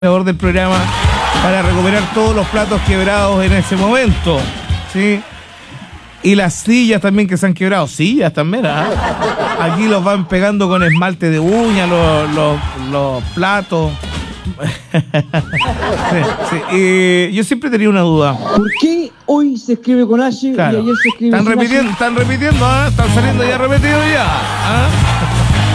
del programa para recuperar todos los platos quebrados en ese momento, ¿sí? Y las sillas también que se han quebrado, sillas también, ¿ah? Aquí los van pegando con esmalte de uña los platos. Sí. Y yo siempre tenía una duda. ¿Por qué hoy se escribe con H, claro, y ayer se escribe están repitiendo, ¿ah? Están saliendo ya repetidos ya, ¿ah?